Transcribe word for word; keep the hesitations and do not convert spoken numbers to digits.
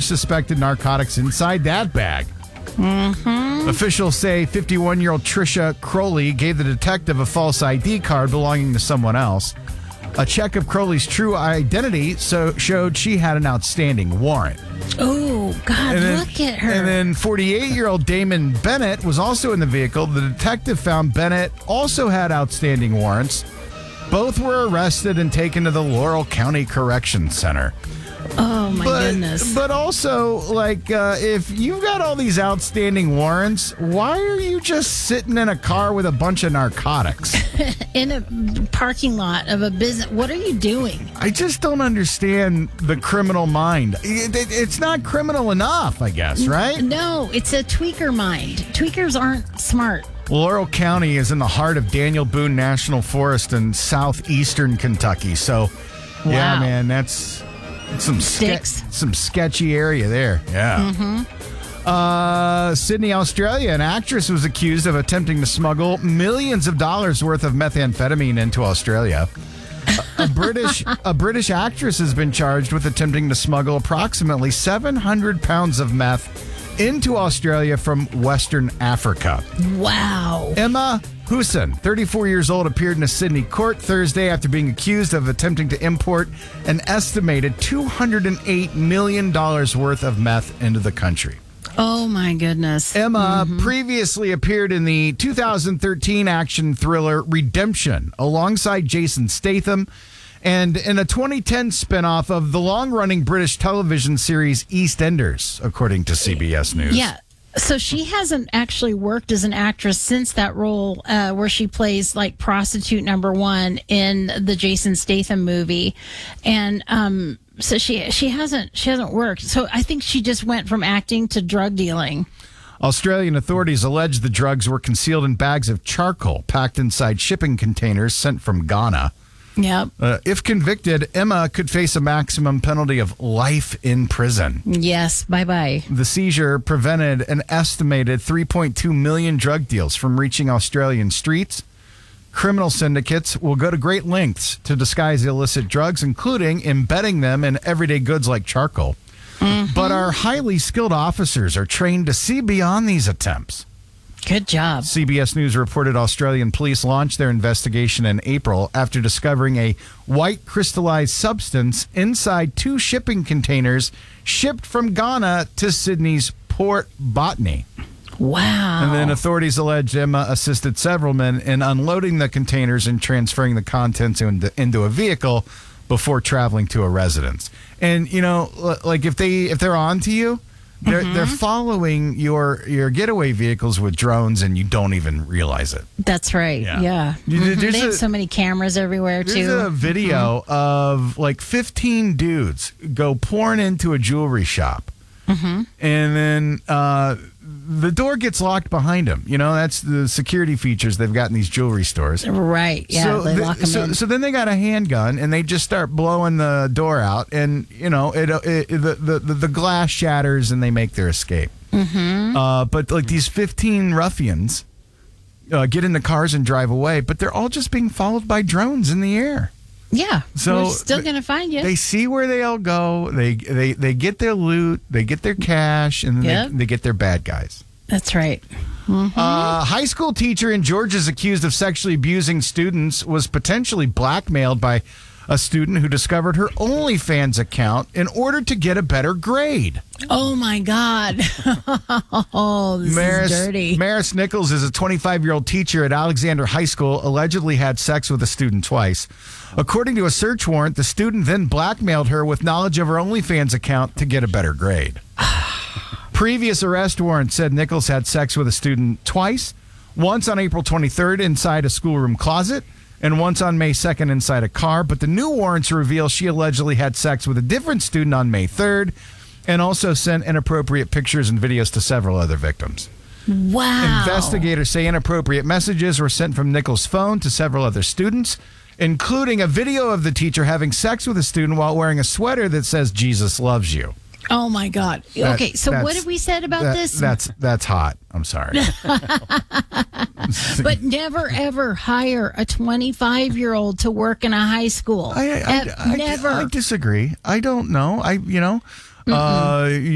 suspected narcotics inside that bag. Mm-hmm. Officials say fifty-one-year-old Tricia Crowley gave the detective a false I D card belonging to someone else. A check of Crowley's true identity so showed she had an outstanding warrant. Oh, God, then, look at her. And then forty-eight-year-old Damon Bennett was also in the vehicle. The detective found Bennett also had outstanding warrants. Both were arrested and taken to the Laurel County Correction Center. Oh, my but, goodness. But also, like, uh, if you've got all these outstanding warrants, why are you just sitting in a car with a bunch of narcotics? In a parking lot of a business. What are you doing? I just don't understand the criminal mind. It, it, it's not criminal enough, I guess, right? No, it's a tweaker mind. Tweakers aren't smart. Laurel County is in the heart of Daniel Boone National Forest in southeastern Kentucky. So, yeah, Wow. man, that's some ske- Sticks. some sketchy area there. Yeah. Mm-hmm. Uh, Sydney, Australia, an actress was accused of attempting to smuggle millions of dollars worth of methamphetamine into Australia. A, a British a British actress has been charged with attempting to smuggle approximately seven hundred pounds of meth into Australia from Western Africa. Wow. Emma Husson, thirty-four years old, appeared in a Sydney court Thursday after being accused of attempting to import an estimated two hundred eight million dollars worth of meth into the country. Oh, my goodness. Emma mm-hmm. previously appeared in the two thousand thirteen action thriller Redemption alongside Jason Statham and in a twenty ten spinoff of the long-running British television series EastEnders, according to C B S News. Yeah. So she hasn't actually worked as an actress since that role uh, where she plays like prostitute number one in the Jason Statham movie. And um, so she she hasn't she hasn't worked. So I think she just went from acting to drug dealing. Australian authorities allege the drugs were concealed in bags of charcoal packed inside shipping containers sent from Ghana. Yep. Uh, if convicted, Emma could face a maximum penalty of life in prison. Yes. Bye-bye. The seizure prevented an estimated three point two million drug deals from reaching Australian streets. Criminal syndicates will go to great lengths to disguise illicit drugs, including embedding them in everyday goods like charcoal. Mm-hmm. But our highly skilled officers are trained to see beyond these attempts. Good job. C B S News reported Australian police launched their investigation in April after discovering a white crystallized substance inside two shipping containers shipped from Ghana to Sydney's Port Botany. Wow. And then authorities allege Emma assisted several men in unloading the containers and transferring the contents into, into a vehicle before traveling to a residence. And, you know, like if, they, if they're on to you, They're mm-hmm. they're following your your getaway vehicles with drones, and you don't even realize it. That's right. Yeah, yeah. Mm-hmm. They have a, so many cameras everywhere there's too. There's a video mm-hmm. of like fifteen dudes go pouring into a jewelry shop, mm-hmm. and then uh, the door gets locked behind them. You know, that's the security features they've got in these jewelry stores. Right. Yeah. So they the, lock them so, in. So then they got a handgun and they just start blowing the door out, and you know, it, it, it the, the the glass shatters and they make their escape. Mm-hmm. Uh, but like these fifteen ruffians uh, get in the cars and drive away, but they're all just being followed by drones in the air. Yeah, so we're still gonna find you. They see where they all go. They they they get their loot. They get their cash, and then yep. they, they get their bad guys. That's right. Mm-hmm. Uh, high school teacher in Georgia is accused of sexually abusing students. Was potentially blackmailed by a student who discovered her OnlyFans account in order to get a better grade. Oh my God! Oh, this Maris, is dirty. Maris Nichols is a twenty-five-year-old teacher at Alexander High School. Allegedly had sex with a student twice. According to a search warrant, the student then blackmailed her with knowledge of her OnlyFans account to get a better grade. Previous arrest warrant said Nichols had sex with a student twice, once on April twenty-third inside a schoolroom closet, and once on May second inside a car. But the new warrants reveal she allegedly had sex with a different student on May third and also sent inappropriate pictures and videos to several other victims. Wow. Investigators say inappropriate messages were sent from Nichols' phone to several other students, including a video of the teacher having sex with a student while wearing a sweater that says Jesus loves you. Oh my God. That, okay, so what have we said about that, this? That's that's hot. I'm sorry. But never ever hire a twenty-five-year-old to work in a high school. I, I, I, never. I, I disagree. I don't know. I you know. Uh,